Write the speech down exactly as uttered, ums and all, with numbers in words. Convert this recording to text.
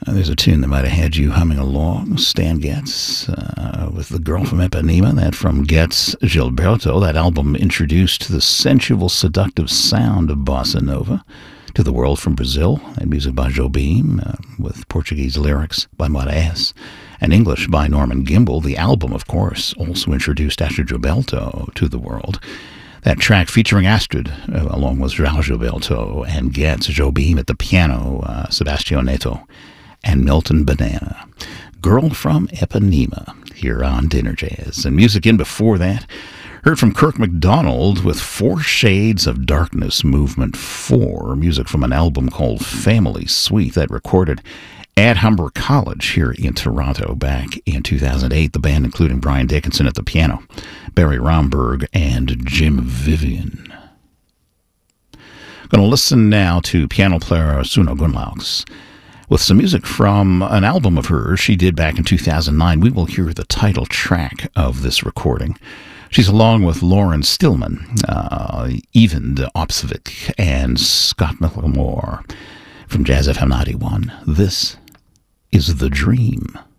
Uh, there's a tune that might have had you humming along. Stan Getz uh, with The Girl from Ipanema, that from Getz Gilberto. That album introduced the sensual, seductive sound of bossa nova to the world from Brazil. That music by Jobim, uh, with Portuguese lyrics by Moraes, and English by Norman Gimbel. The album, of course, also introduced Astrid Gilberto to the world. That track featuring Astrid, uh, along with João Gilberto and Getz, Jobim at the piano, uh, Sebastião Neto, and Milton Banana. Girl from Ipanema, here on Dinner Jazz. And music in before that, heard from Kirk MacDonald with Four Shades of Darkness, Movement four, music from an album called Family Suite that recorded at Humber College here in Toronto back in two thousand eight. The band including Brian Dickinson at the piano, Barry Romberg, and Jim Vivian. Going to listen now to piano player Suno Gunlaugs with some music from an album of hers she did back in two thousand nine. We will hear the title track of this recording. She's along with Lauren Stillman, uh, Even Opsvik, and Scott McLemore from Jazz F M ninety-one. This is The Dream.